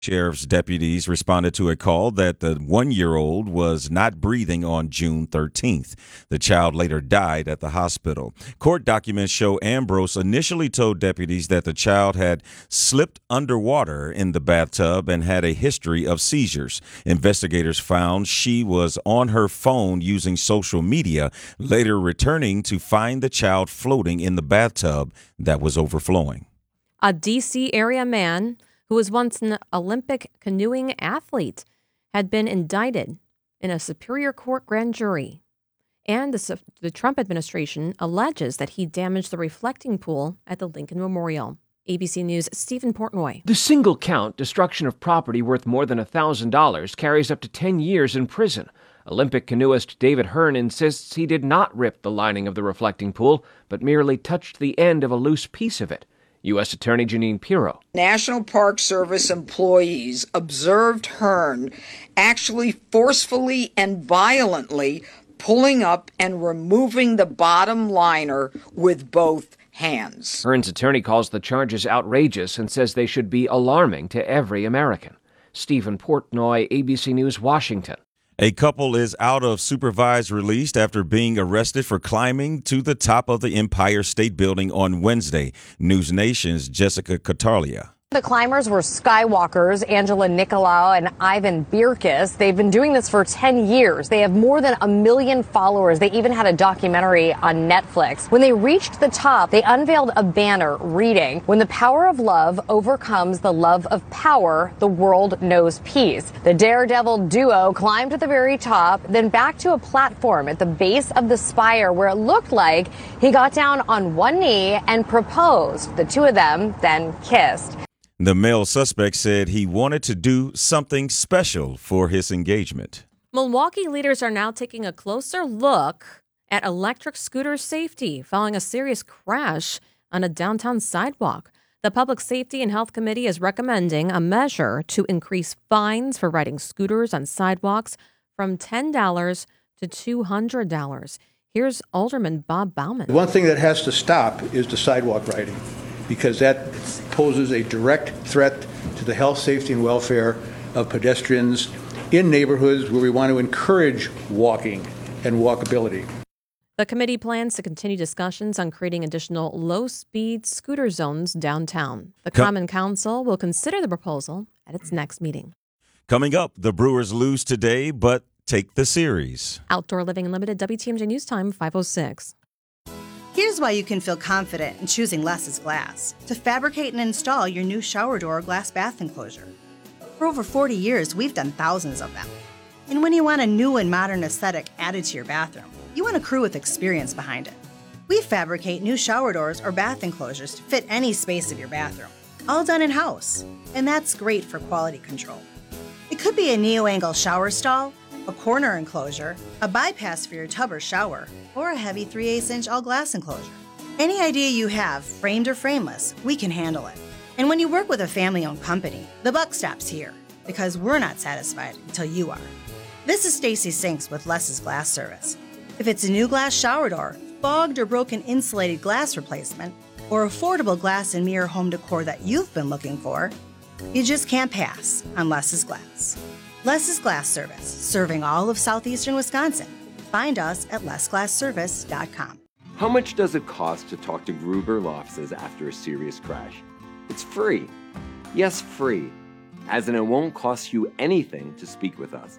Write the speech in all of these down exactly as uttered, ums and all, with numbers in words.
Sheriff's deputies responded to a call that the one-year-old was not breathing on June thirteenth. The child later died at the hospital. Court documents show Ambrose initially told deputies that the child had slipped underwater in the bathtub and had a history of seizures. Investigators found she was on her phone using social media, later returning to find the child floating in the bathtub that was overflowing. A D C area man who was once an Olympic canoeing athlete, had been indicted in a Superior Court grand jury. And the, the Trump administration alleges that he damaged the reflecting pool at the Lincoln Memorial. A B C News' Stephen Portnoy. The single count, destruction of property worth more than one thousand dollars, carries up to ten years in prison. Olympic canoeist David Hearn insists he did not rip the lining of the reflecting pool, but merely touched the end of a loose piece of it. U S Attorney Jeanine Pirro. National Park Service employees observed Hearn actually forcefully and violently pulling up and removing the bottom liner with both hands. Hearn's attorney calls the charges outrageous and says they should be alarming to every American. Stephen Portnoy, A B C News, Washington. A couple is out of supervised release after being arrested for climbing to the top of the Empire State Building on Wednesday. News Nation's Jessica Catalia. The climbers were skywalkers, Angela Nicolau and Ivan Birkis. They've been doing this for ten years. They have more than a million followers. They even had a documentary on Netflix. When they reached the top, they unveiled a banner reading, "When the power of love overcomes the love of power, the world knows peace." The daredevil duo climbed to the very top, then back to a platform at the base of the spire where it looked like he got down on one knee and proposed. The two of them then kissed. The male suspect said he wanted to do something special for his engagement. Milwaukee leaders are now taking a closer look at electric scooter safety following a serious crash on a downtown sidewalk. The Public Safety and Health Committee is recommending a measure to increase fines for riding scooters on sidewalks from ten dollars to two hundred dollars. Here's Alderman Bob Bauman. One thing that has to stop is the sidewalk riding, because that poses a direct threat to the health, safety, and welfare of pedestrians in neighborhoods where we want to encourage walking and walkability. The committee plans to continue discussions on creating additional low-speed scooter zones downtown. The Com- Common Council will consider the proposal at its next meeting. Coming up, the Brewers lose today, but take the series. Outdoor Living Unlimited, W T M J News Time, five oh six. Here's why you can feel confident in choosing Less's Glass to fabricate and install your new shower door or glass bath enclosure. For over forty years, we've done thousands of them. And when you want a new and modern aesthetic added to your bathroom, you want a crew with experience behind it. We fabricate new shower doors or bath enclosures to fit any space of your bathroom, all done in-house. And that's great for quality control. It could be a neo-angle shower stall, a corner enclosure, a bypass for your tub or shower, or a heavy three eighths inch all-glass enclosure. Any idea you have, framed or frameless, we can handle it. And when you work with a family-owned company, the buck stops here, because we're not satisfied until you are. This is Stacy Sinks with Less's Glass Service. If it's a new glass shower door, fogged or broken insulated glass replacement, or affordable glass and mirror home decor that you've been looking for, you just can't pass on Less's Glass. Less's Glass Service, serving all of southeastern Wisconsin. Find us at less glass service dot com. How much does it cost to talk to Gruber Law Offices after a serious crash? It's free. Yes, free. As in it won't cost you anything to speak with us.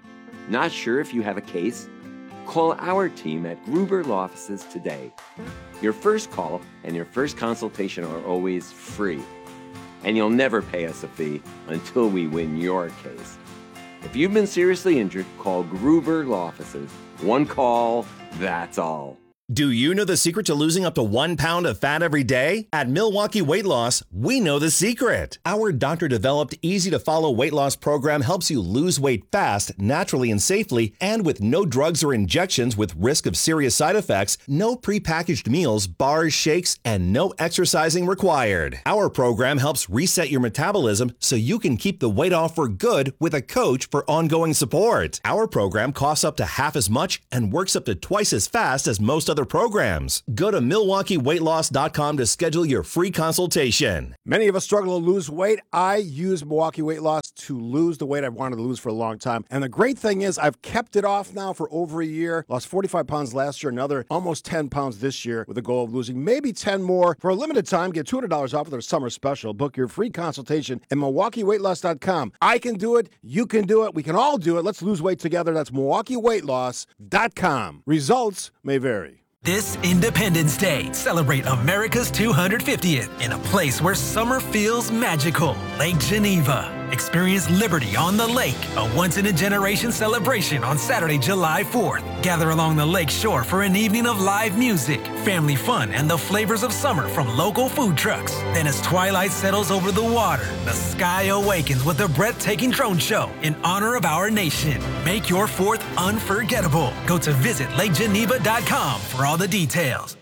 Not sure if you have a case? Call our team at Gruber Law Offices today. Your first call and your first consultation are always free. And you'll never pay us a fee until we win your case. If you've been seriously injured, call Gruber Law Offices. One call, that's all. Do you know the secret to losing up to one pound of fat every day? At Milwaukee Weight Loss, we know the secret. Our doctor-developed, easy-to-follow weight loss program helps you lose weight fast, naturally and safely, and with no drugs or injections with risk of serious side effects, no prepackaged meals, bars, shakes, and no exercising required. Our program helps reset your metabolism so you can keep the weight off for good with a coach for ongoing support. Our program costs up to half as much and works up to twice as fast as most other programs. Go to milwaukee weight loss dot com to schedule your free consultation. Many of us struggle to lose weight. I use Milwaukee Weight Loss to lose the weight I've wanted to lose for a long time. And the great thing is I've kept it off now for over a year. Lost forty-five pounds last year, another almost ten pounds this year with a goal of losing maybe ten more. For a limited time, get two hundred dollars off of their summer special. Book your free consultation at milwaukee weight loss dot com. I can do it. You can do it. We can all do it. Let's lose weight together. That's milwaukee weight loss dot com. Results may vary. This Independence Day, celebrate America's two hundred fiftieth in a place where summer feels magical. Lake Geneva. Experience Liberty on the Lake, a once-in-a-generation celebration on Saturday, July fourth. Gather along the lake shore for an evening of live music, family fun, and the flavors of summer from local food trucks. Then as twilight settles over the water, the sky awakens with a breathtaking drone show in honor of our nation. Make your fourth unforgettable. Go to visit lake geneva dot com for all the details.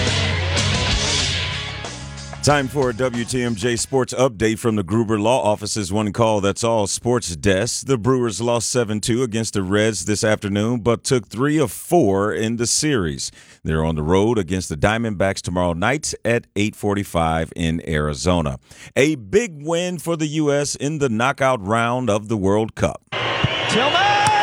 Time for a W T M J Sports update from the Gruber Law Office's One Call That's All Sports Desk. The Brewers lost seven two against the Reds this afternoon, but took three of four in the series. They're on the road against the Diamondbacks tomorrow night at eight forty-five in Arizona. A big win for the U S in the knockout round of the World Cup. Tillman!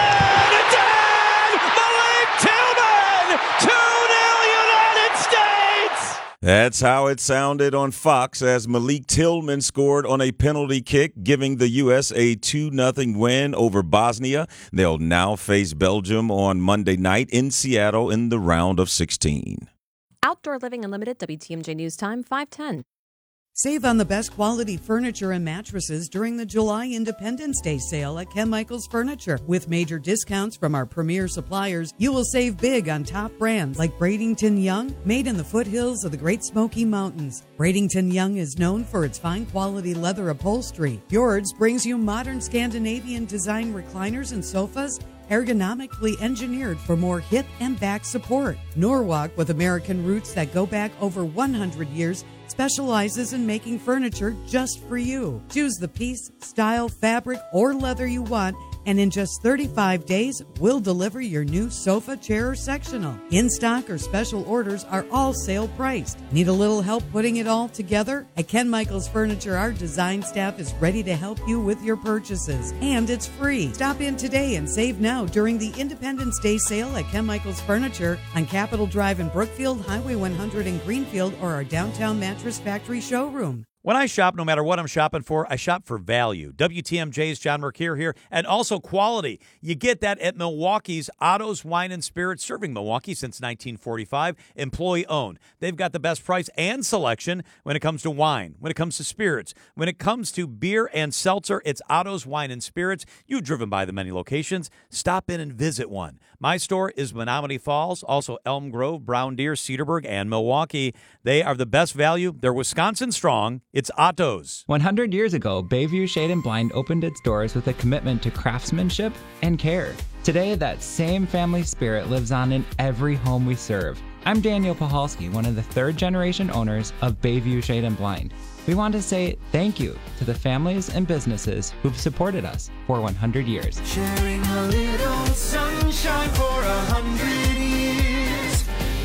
That's how it sounded on Fox as Malik Tillman scored on a penalty kick, giving the U S a two nothing win over Bosnia. They'll now face Belgium on Monday night in Seattle in the round of sixteen. Outdoor Living Unlimited, W T M J News Time, five ten. Save on the best quality furniture and mattresses during the July Independence Day sale at Ken Michaels Furniture. With major discounts from our premier suppliers, you will save big on top brands like Bradington Young, made in the foothills of the Great Smoky Mountains. Bradington Young is known for its fine quality leather upholstery. Fjords brings you modern Scandinavian design recliners and sofas, ergonomically engineered for more hip and back support. Norwalk, with American roots that go back over one hundred years, specializes in making furniture just for you. Choose the piece, style, fabric, or leather you want, and in just thirty-five days, we'll deliver your new sofa, chair, or sectional. In-stock or special orders are all sale priced. Need a little help putting it all together? At Ken Michaels Furniture, our design staff is ready to help you with your purchases, and it's free. Stop in today and save now during the Independence Day sale at Ken Michaels Furniture on Capitol Drive in Brookfield, Highway one hundred in Greenfield, or our downtown Mattress Factory showroom. When I shop, no matter what I'm shopping for, I shop for value. W T M J's John Mercure here, and also quality. You get that at Milwaukee's Otto's Wine and Spirits, serving Milwaukee since nineteen forty-five, employee-owned. They've got the best price and selection when it comes to wine, when it comes to spirits. When it comes to beer and seltzer, it's Otto's Wine and Spirits. You've driven by the many locations. Stop in and visit one. My store is Menominee Falls, also Elm Grove, Brown Deer, Cedarburg, and Milwaukee. They are the best value. They're Wisconsin strong. It's Otto's. one hundred years ago, Bayview Shade and Blind opened its doors with a commitment to craftsmanship and care. Today, that same family spirit lives on in every home we serve. I'm Daniel Pahalski, one of the third-generation owners of Bayview Shade and Blind. We want to say thank you to the families and businesses who've supported us for one hundred years. Sharing a little sunshine for a hundred years.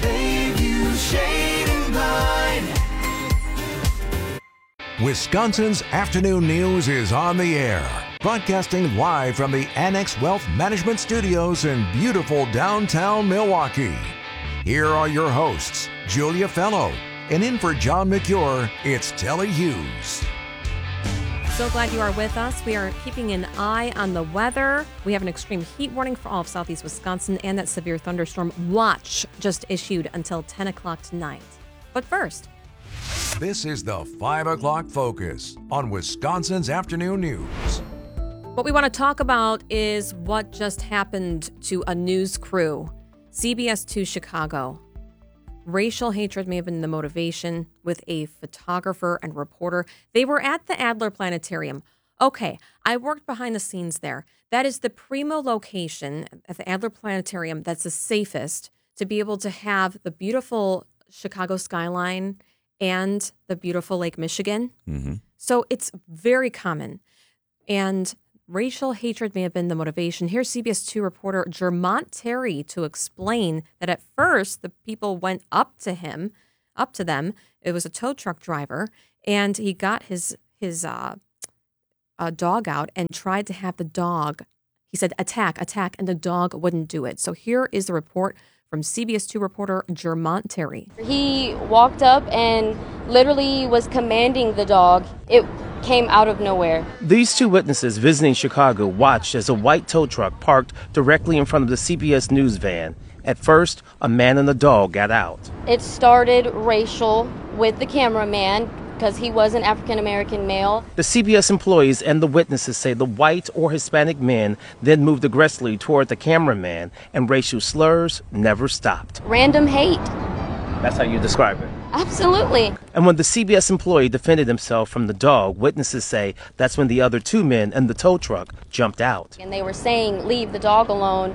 Bayview Shade and Blind. Wisconsin's Afternoon News is on the air, broadcasting live from the Annex Wealth Management Studios in beautiful downtown Milwaukee. Here are your hosts, Julia Fellow, and in for John McCure, it's Telly Hughes. So glad you are with us. We are keeping an eye on the weather. We have an extreme heat warning for all of southeast Wisconsin, and that severe thunderstorm watch just issued until ten o'clock tonight. But first, this is the five o'clock Focus on Wisconsin's Afternoon News. What we want to talk about is what just happened to a news crew. C B S two Chicago. Racial hatred may have been the motivation with a photographer and reporter. They were at the Adler Planetarium. Okay, I worked behind the scenes there. That is the primo location at the Adler Planetarium that's the safest to be able to have the beautiful Chicago skyline and the beautiful Lake Michigan. Mm-hmm. So it's very common. And racial hatred may have been the motivation. Here's C B S two reporter Jermont Terry to explain that at first the people went up to him, up to them. It was a tow truck driver, and he got his his uh, uh, dog out and tried to have the dog. He said, attack, attack, and the dog wouldn't do it. So here is the report from C B S two reporter Jermont Terry. He walked up and literally was commanding the dog. It came out of nowhere. These two witnesses visiting Chicago watched as a white tow truck parked directly in front of the C B S News van. At first, a man and a dog got out. It started racial with the cameraman because he was an African-American male. The C B S employees and the witnesses say the white or Hispanic men then moved aggressively toward the cameraman, and racial slurs never stopped. Random hate. That's how you describe it? Absolutely. And when the C B S employee defended himself from the dog, witnesses say that's when the other two men in the tow truck jumped out. And they were saying, leave the dog alone.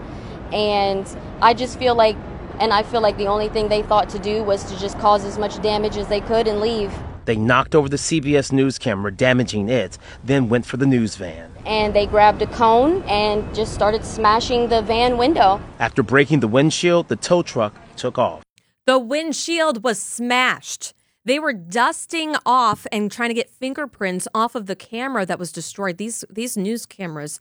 And I just feel like, and I feel like the only thing they thought to do was to just cause as much damage as they could and leave. They knocked over the C B S News camera, damaging it, then went for the news van. And they grabbed a cone and just started smashing the van window. After breaking the windshield, the tow truck took off. The windshield was smashed. They were dusting off and trying to get fingerprints off of the camera that was destroyed. These these news cameras,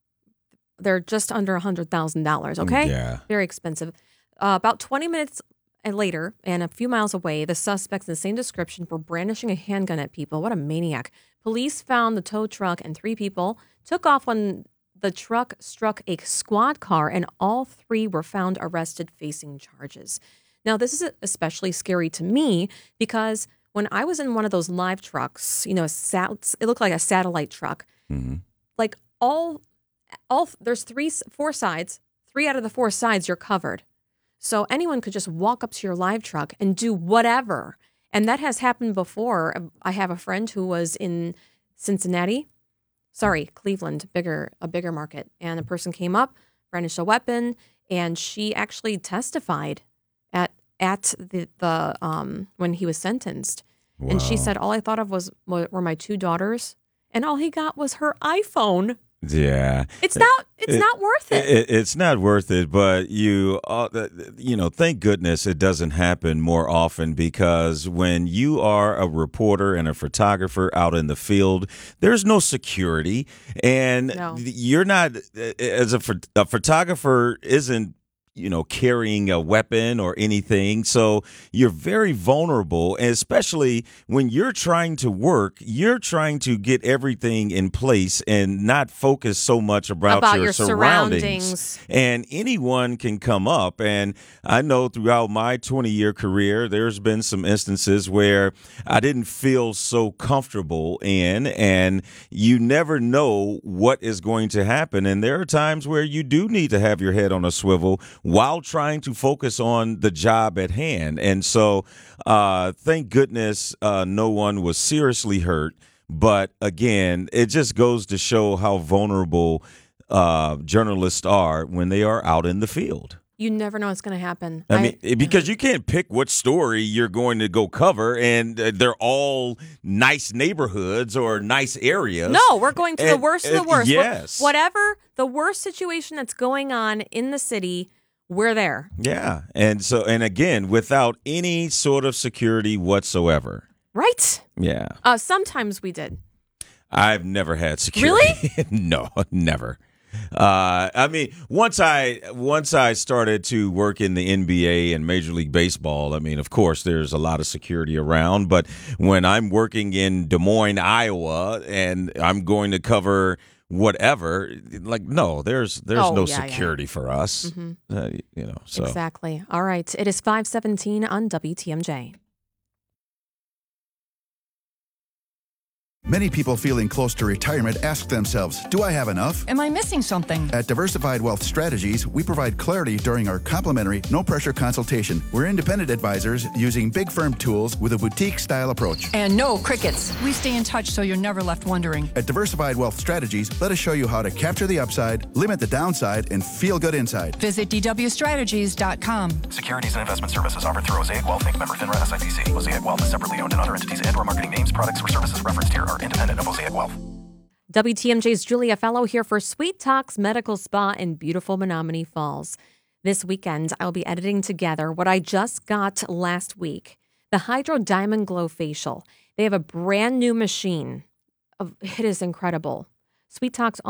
they're just under one hundred thousand dollars, okay? Yeah. Very expensive. Uh, about twenty minutes later, and a few miles away, the suspects in the same description were brandishing a handgun at people. What a maniac. Police found the tow truck and three people, took off when the truck struck a squad car, and all three were found arrested facing charges. Now, this is especially scary to me because when I was in one of those live trucks, you know, a sat- it looked like a satellite truck. Mm-hmm. Like all, all there's three, four sides. Three out of the four sides you're covered. So anyone could just walk up to your live truck and do whatever. And that has happened before. I have a friend who was in Cincinnati, sorry, Cleveland, bigger a bigger market, and a person came up, brandished a weapon, and she actually testified at at the the um when he was sentenced. Wow. And she said, all I thought of was were my two daughters, and all he got was her iPhone. Yeah, it's not it's it, not worth it. it. It's not worth it, but you uh, you know, thank goodness it doesn't happen more often, because when you are a reporter and a photographer out in the field, there's no security, and no. you're not as a, a photographer isn't you know, carrying a weapon or anything. So you're very vulnerable, and especially when you're trying to work, you're trying to get everything in place and not focus so much about, about your, your surroundings. surroundings. And anyone can come up. And I know throughout my twenty-year career, there's been some instances where I didn't feel so comfortable in, and you never know what is going to happen. And there are times where you do need to have your head on a swivel while trying to focus on the job at hand. And so uh, thank goodness uh, no one was seriously hurt. But again, it just goes to show how vulnerable uh, journalists are when they are out in the field. You never know what's going to happen. I mean, because you can't pick what story you're going to go cover, and they're all nice neighborhoods or nice areas. No, we're going to and, the worst of the worst. Yes. Whatever the worst situation that's going on in the city, we're there. Yeah. And so, and again, without any sort of security whatsoever. Right. Yeah. Uh, sometimes we did. I've never had security. Really? No, never. Uh, I mean, once I once I started to work in the N B A and Major League Baseball, I mean, of course, there's a lot of security around. But when I'm working in Des Moines, Iowa, and I'm going to cover whatever, like, no, there's there's oh, no yeah, security yeah. for us. Mm-hmm. Uh, you know, so exactly. All right. It is five seventeen on W T M J. Many people feeling close to retirement ask themselves, do I have enough? Am I missing something? At Diversified Wealth Strategies, we provide clarity during our complimentary, no-pressure consultation. We're independent advisors using big firm tools with a boutique-style approach. And no crickets. We stay in touch so you're never left wondering. At Diversified Wealth Strategies, let us show you how to capture the upside, limit the downside, and feel good inside. Visit D W strategies dot com. Securities and investment services offered through Mosaic Wealth, Incorporated. Member FINRA S I P C. Mosaic Wealth is separately owned, and other entities and/or marketing names, products, or services referenced here are independent of Mosaic Wealth. W T M J's Julia Fellow here for Sweet Talks Medical Spa in beautiful Menominee Falls. This weekend, I'll be editing together what I just got last week, the Hydro Diamond Glow Facial. They have a brand new machine. It is incredible. Sweet Talks